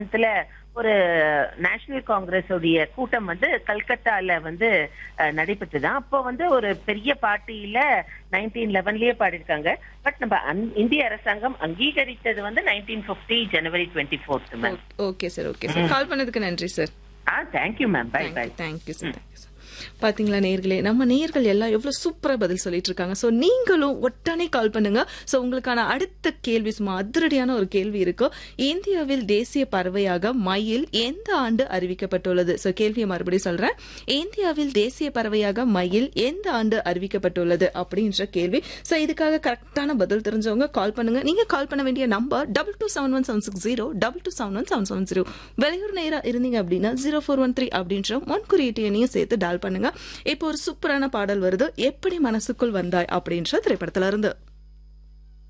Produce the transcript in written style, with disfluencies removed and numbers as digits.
இதுல ஒரு நேஷனல் காங்கிரஸ் உடைய கூட்டம் வந்து கல்கத்தால வந்து நடைபெற்றுதான். அப்போ வந்து ஒரு பெரிய பார்ட்டியில 1911லயே பாடிருக்காங்க. பட் நம்ம இந்திய அரசாங்கம் அங்கீகரித்தது வந்து 1950 ஜனவரி 24th ma'am. Okay sir, okay sir. கால் பண்ணதுக்கு நன்றி sir. Thank you ma'am. By by. Thank you sir. பாத்தீங்களா நேயர்களே, நம்ம நேயர்கள் எல்லாம் எவ்வளவு சூப்பரா பதில் சொல்லிட்டு இருக்காங்க. சோ நீங்களும் உடனே கால் பண்ணுங்க. சோ உங்களுக்கான அடுத்த கேள்வி சும்மா அதிரடியான ஒரு கேள்வி இருக்கு. இந்தியாவில் தேசிய பறவையாக மயில் எந்த ஆண்டு அறிவிக்கப்பட்டுள்ளது? சோ கேள்வியை மறுபடியும் சொல்றேன். இந்தியாவில் தேசிய பறவையாக மயில் எந்த ஆண்டு அறிவிக்கப்பட்டுள்ளது அப்படின்ற கேள்வி. சோ இதுக்காக கரெக்டான பதில் தெரிஞ்சவங்க கால் பண்ணுங்க. நீங்க கால் பண்ண வேண்டிய நம்பர் 227176 22717770. வெளியூர் நேரா இருந்தீங்க அப்படின்னா 0413 அப்படின்ற முன்குறியீட்டு எண்ணையும் சேர்த்து டால் பண்ணுங்க. இப்போ ஒரு சூப்பரான பாடல் வருது, எப்படி மனசுக்குள் வந்தாய் அப்படின்ற திரைப்படத்துல இருந்து.